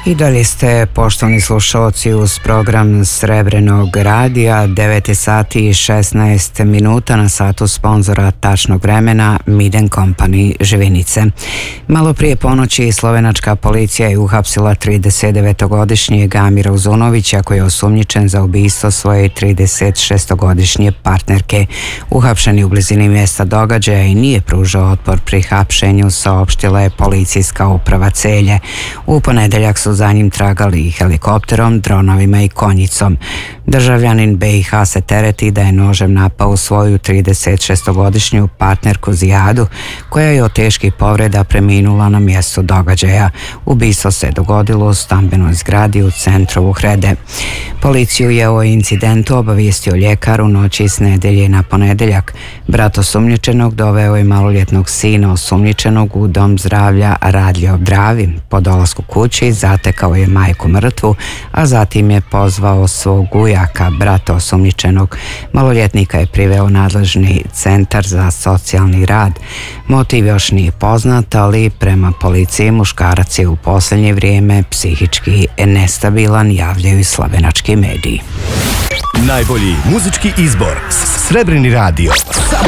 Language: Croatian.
I dalje ste, poštovani slušalci, uz program Srebrenog radija. 9 sati i 16 minuta na satu sponzora tačnog vremena Miden Company Živinice. Malo prije ponoći slovenačka policija je uhapsila 39-godišnjeg Amira Uzunovića, koji je osumnjičen za ubistvo svoje 36-godišnje partnerke. Uhapšen je u blizini mjesta događaja i nije pružao otpor pri hapšenju, saopštila je policijska uprava Celje. U ponedeljak su za njim tragali helikopterom, dronovima i konjicom. Državljanin BiH se tereti da je nožem napao svoju 36-godišnju partnerku Zijadu, koja je od teških povreda preminula na mjestu događaja. Ubistvo se dogodilo u stambenoj zgradi u centru Uhrede. Policiju je o incidentu obavijestio ljekar u noći s nedelje na ponedeljak. Brat osumnjičenog doveo je maloljetnog sina osumnjičenog u dom zdravlja Radlje Obdravi. Po dolasku kući zatekao je majku mrtvu, a zatim je pozvao svog ujaka, brata osumnjičenog. Maloljetnika je priveo nadležni centar za socijalni rad. Motiv još nije poznat, ali prema policiji muškarac je u posljednje vrijeme psihički nestabilan, javljaju slovenački mediji. Najbolji muzički izbor, Srebreni radio, samo